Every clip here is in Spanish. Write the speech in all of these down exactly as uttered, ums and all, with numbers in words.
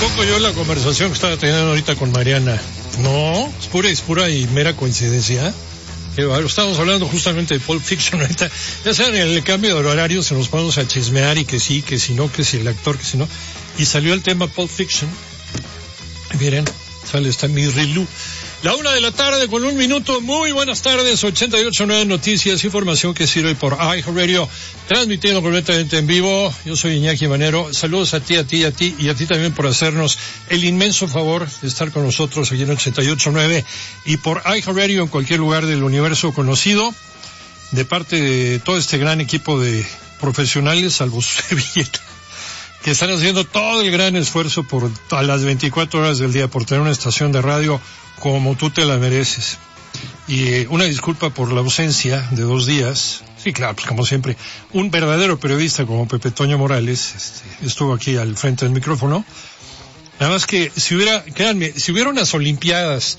Tampoco yo la conversación que estaba teniendo ahorita con Mariana. No, es pura, es pura y mera coincidencia. Estamos hablando justamente de Pulp Fiction ahorita. Ya saben, en el cambio de horario se nos ponemos a chismear y que sí, que si no, que si el actor, que si no. Y salió el tema Pulp Fiction. Miren, sale esta mi relú. La una de la tarde con un minuto. Muy buenas tardes. ochenta y ocho punto nueve Noticias, información que sirve por iHeartRadio, transmitiendo completamente en vivo. Yo soy Iñaki Manero. Saludos a ti, a ti, a ti y a ti también por hacernos el inmenso favor de estar con nosotros aquí en ochenta y ocho punto nueve y por iHeartRadio en cualquier lugar del universo conocido. De parte de todo este gran equipo de profesionales, salvo su servilleta, que están haciendo todo el gran esfuerzo por a las veinticuatro horas del día por tener una estación de radio como tú te la mereces. Y eh, una disculpa por la ausencia de dos días. Sí, claro, pues como siempre, un verdadero periodista como Pepe Toño Morales este, estuvo aquí al frente del micrófono. Nada más que si hubiera, créanme, si hubiera unas olimpiadas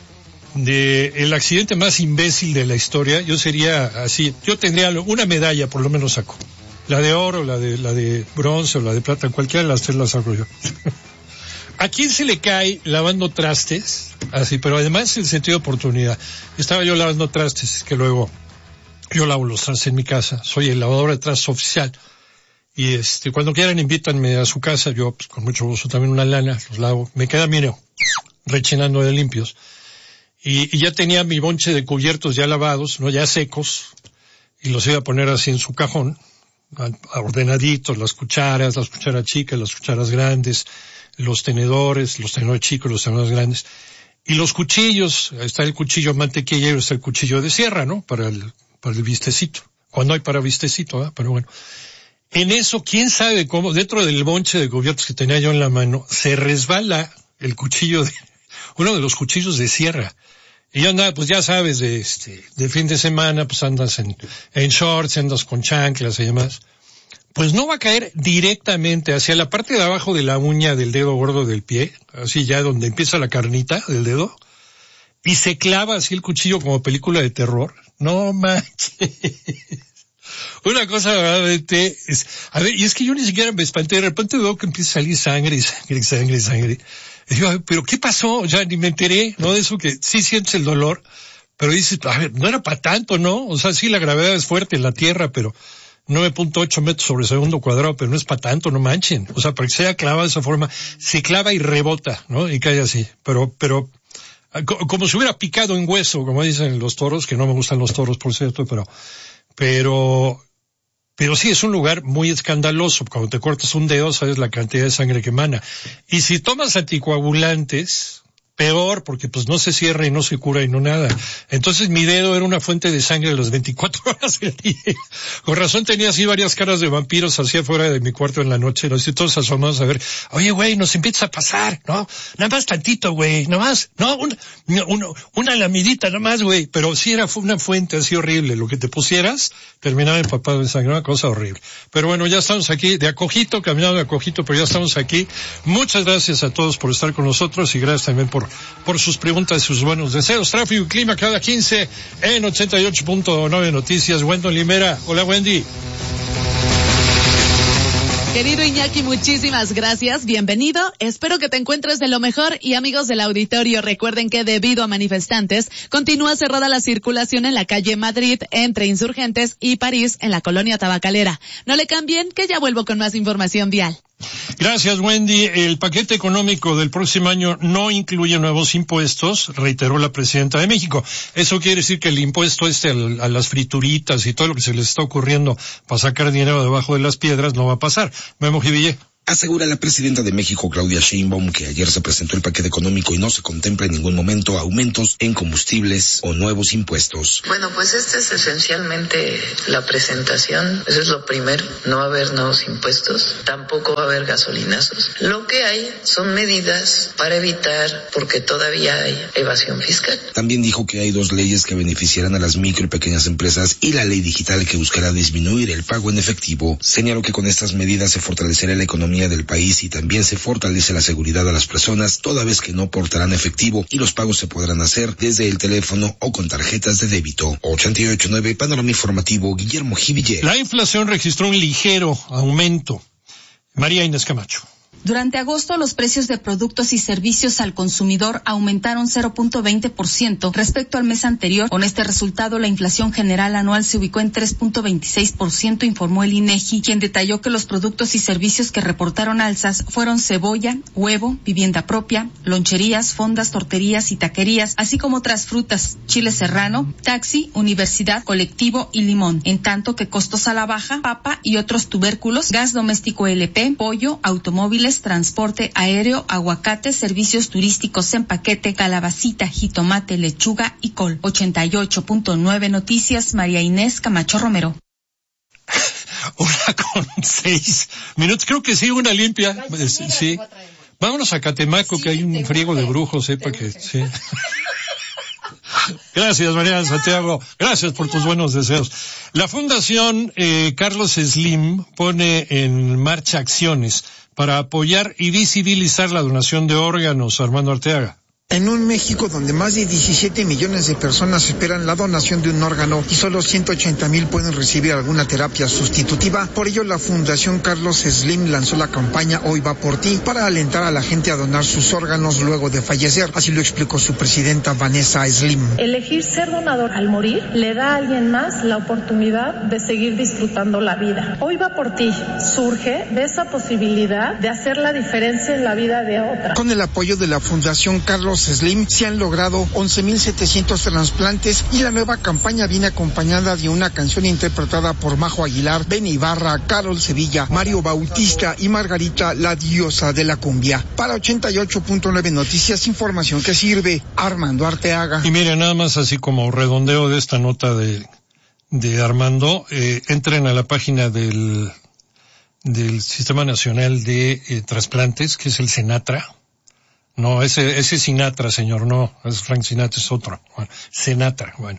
de el accidente más imbécil de la historia, yo sería así, yo tendría una medalla, por lo menos saco. La de oro, la de, la de bronce o la de plata, cualquiera de las tres la saco yo. ¿A quién se le cae lavando trastes? Así, pero además el sentido de oportunidad. Estaba yo lavando trastes, que luego yo lavo los trastes en mi casa. Soy el lavador de trastes oficial. Y este, cuando quieran invítanme a su casa, yo pues, con mucho gusto también una lana, los lavo. Me queda, mire, rechinando de limpios. Y, y ya tenía mi bonche de cubiertos ya lavados, no ya secos, y los iba a poner así en su cajón, ordenaditos, las cucharas, las cucharas chicas, las cucharas grandes, los tenedores, los tenedores chicos, los tenedores grandes, y los cuchillos. Está el cuchillo mantequilla y está el cuchillo de sierra, ¿no? Para el, para el bistecito. Cuando hay para bistecito, ¿eh? Pero bueno. En eso, quién sabe cómo, dentro del bonche de cubiertos que tenía yo en la mano, se resbala el cuchillo de, uno de los cuchillos de sierra. Y yo andaba, pues ya sabes, de este, de fin de semana, pues andas en, en shorts, andas con chanclas y demás. Pues no va a caer directamente hacia la parte de abajo de la uña del dedo gordo del pie, así ya donde empieza la carnita del dedo, y se clava así el cuchillo como película de terror. No manches. Una cosa verdaderamente es, a ver, y es que yo ni siquiera me espanté, de repente veo que empieza a salir sangre y sangre y sangre y sangre. Y digo, pero ¿qué pasó? Ya ni me enteré, ¿no? De eso que sí sientes el dolor, pero dices, a ver, no era para tanto, ¿no? O sea, sí, la gravedad es fuerte en la Tierra, pero nueve punto ocho metros sobre segundo cuadrado, pero no es para tanto, no manchen. O sea, para que sea clavado de esa forma, se clava y rebota, ¿no? Y cae así. Pero, pero, como si hubiera picado en hueso, como dicen los toros, que no me gustan los toros, por cierto, pero, pero, pero sí, es un lugar muy escandaloso. Cuando te cortas un dedo, sabes la cantidad de sangre que emana. Y si tomas anticoagulantes, peor, porque pues no se cierra y no se cura y no nada. Entonces mi dedo era una fuente de sangre las veinticuatro horas del día. Con razón tenía así varias caras de vampiros hacia afuera de mi cuarto en la noche, ¿no? Y todos asomados a ver, oye güey, nos empieza a pasar, ¿no? Nada más tantito, güey, nada más, no, un, una, una lamidita nada más, güey. Pero sí era una fuente así horrible, lo que te pusieras, terminaba empapado en sangre, una cosa horrible. Pero bueno, ya estamos aquí, de acojito, caminando de acojito, pero ya estamos aquí. Muchas gracias a todos por estar con nosotros y gracias también por por sus preguntas y sus buenos deseos. Tráfico y clima cada quince en ochenta y ocho punto nueve Noticias. Wendon Limera. Hola, Wendy. Querido Iñaki, muchísimas gracias, bienvenido, espero que te encuentres de lo mejor y amigos del auditorio, recuerden que debido a manifestantes, continúa cerrada la circulación en la calle Madrid entre Insurgentes y París en la colonia Tabacalera. No le cambien, que ya vuelvo con más información vial. Gracias, Wendy. El paquete económico del próximo año no incluye nuevos impuestos, reiteró la presidenta de México. Eso quiere decir que el impuesto este a las frituritas y todo lo que se les está ocurriendo para sacar dinero debajo de las piedras no va a pasar. Memo Jiville. Asegura la presidenta de México, Claudia Sheinbaum, que ayer se presentó el paquete económico y no se contempla en ningún momento aumentos en combustibles o nuevos impuestos. Bueno, pues esta es esencialmente la presentación. Eso es lo primero, no va a haber nuevos impuestos, tampoco va a haber gasolinazos. Lo que hay son medidas para evitar, porque todavía hay evasión fiscal. También dijo que hay dos leyes que beneficiarán a las micro y pequeñas empresas y la ley digital que buscará disminuir el pago en efectivo. Señaló que con estas medidas se fortalecerá la economía del país y también se fortalece la seguridad a las personas, toda vez que no portarán efectivo y los pagos se podrán hacer desde el teléfono o con tarjetas de débito. ochenta y ocho punto nueve Panorama Informativo, Guillermo Jiville. La inflación registró un ligero aumento. María Inés Camacho. Durante agosto, los precios de productos y servicios al consumidor aumentaron cero punto veinte por ciento respecto al mes anterior. Con este resultado, la inflación general anual se ubicó en tres punto veintiséis por ciento, informó el INEGI, quien detalló que los productos y servicios que reportaron alzas fueron cebolla, huevo, vivienda propia, loncherías, fondas, torterías y taquerías, así como otras frutas, chile serrano, taxi, universidad, colectivo y limón. En tanto que costos a la baja, papa y otros tubérculos, gas doméstico L P, pollo, automóviles, transporte aéreo, aguacate, servicios turísticos en paquete, calabacita, jitomate, lechuga y col. ochenta y ocho punto nueve Noticias, María Inés Camacho Romero. Una con seis minutos, creo que sí, una limpia. Sí. Vámonos a Catemaco, sí, que hay un friego de brujos, eh, para que, sí. Gracias, María Santiago. Gracias por tus buenos deseos. La Fundación eh, Carlos Slim pone en marcha acciones para apoyar y visibilizar la donación de órganos. Armando Arteaga. En un México donde más de diecisiete millones de personas esperan la donación de un órgano y solo ciento ochenta mil pueden recibir alguna terapia sustitutiva, por ello la Fundación Carlos Slim lanzó la campaña Hoy va por ti para alentar a la gente a donar sus órganos luego de fallecer. Así lo explicó su presidenta Vanessa Slim. Elegir ser donador al morir le da a alguien más la oportunidad de seguir disfrutando la vida. Hoy va por ti surge de esa posibilidad de hacer la diferencia en la vida de otra. Con el apoyo de la Fundación Carlos Slim se han logrado once mil setecientos trasplantes y la nueva campaña viene acompañada de una canción interpretada por Majo Aguilar, Beni Ibarra, Carol Sevilla, Mario Bautista y Margarita, la diosa de la cumbia. Para ochenta y ocho punto nueve Noticias, información que sirve. Armando Arteaga. Y mire, nada más así como redondeo de esta nota de, de Armando, eh, entren a la página del, del Sistema Nacional de eh, Trasplantes, que es el Senatra. No, ese, ese es Sinatra, señor, no, es Frank Sinatra, es otro. Bueno, Senatra, bueno.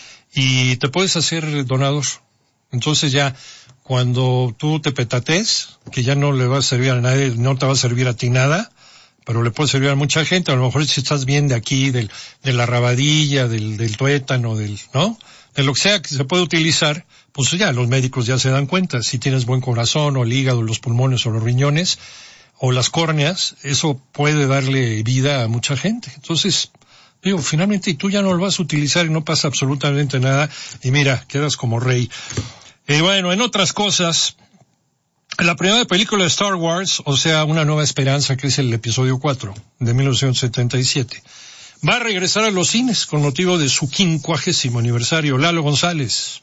Y te puedes hacer donador. Entonces ya, cuando tú te petates, que ya no le va a servir a nadie, no te va a servir a ti nada, pero le puede servir a mucha gente, a lo mejor si estás bien de aquí, del, de la rabadilla, del, del tuétano, del, ¿no? De lo que sea que se puede utilizar, pues ya los médicos ya se dan cuenta, si tienes buen corazón, o el hígado, los pulmones, o los riñones, o las córneas, eso puede darle vida a mucha gente. Entonces, digo, finalmente tú ya no lo vas a utilizar y no pasa absolutamente nada, y mira, quedas como rey. Y bueno, en otras cosas, la primera película de Star Wars, o sea, Una Nueva Esperanza, que es el episodio cuatro de mil novecientos setenta y siete, va a regresar a los cines con motivo de su quincuagésimo aniversario. Lalo González.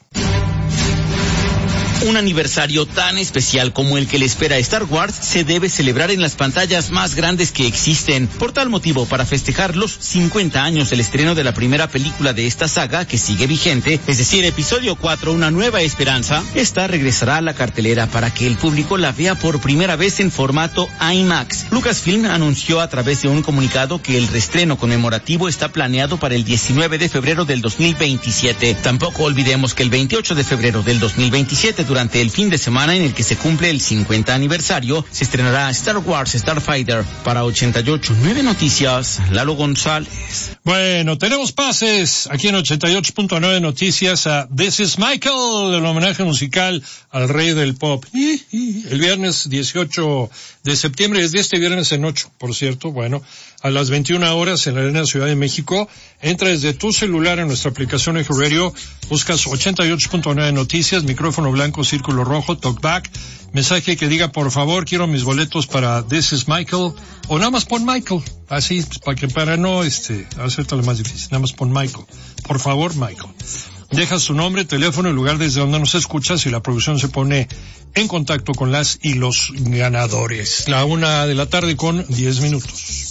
Un aniversario tan especial como el que le espera a Star Wars se debe celebrar en las pantallas más grandes que existen. Por tal motivo, para festejar los cincuenta años del estreno de la primera película de esta saga, que sigue vigente, es decir, episodio cuatro, Una Nueva Esperanza, esta regresará a la cartelera para que el público la vea por primera vez en formato IMAX. Lucasfilm anunció a través de un comunicado que el reestreno conmemorativo está planeado para el diecinueve de febrero del dos mil veintisiete. Tampoco olvidemos que el veintiocho de febrero del dos mil veintisiete, durante el fin de semana en el que se cumple el cincuenta aniversario, se estrenará Star Wars Starfighter. Para ochenta y ocho punto nueve Noticias, Lalo González. Bueno, tenemos pases aquí en ochenta y ocho punto nueve Noticias a This is Michael, el homenaje musical al rey del pop. El viernes dieciocho de septiembre, desde este viernes en ocho, por cierto, bueno, a las veintiuna horas en la Arena Ciudad de México. Entra desde tu celular en nuestra aplicación Eje Radio, buscas ochenta y ocho punto nueve Noticias, micrófono blanco, círculo rojo, talkback, mensaje que diga, por favor, quiero mis boletos para This is Michael, o nada más pon Michael, así, para que para no, este, hacerte lo más difícil, nada más pon Michael, por favor, Michael. Dejas su nombre, teléfono, el lugar desde donde nos escuchas y la producción se pone en contacto con las y los ganadores. La una de la tarde con diez minutos.